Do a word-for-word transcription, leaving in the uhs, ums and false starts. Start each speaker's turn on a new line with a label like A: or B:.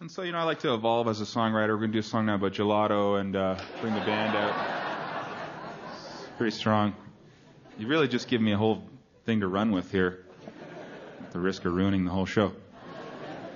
A: And so, you know, I like to evolve as a songwriter. We're going to do a song now about gelato and uh, bring the band out. It's pretty strong. You really just give me a whole thing to run with here, at the risk of ruining the whole show.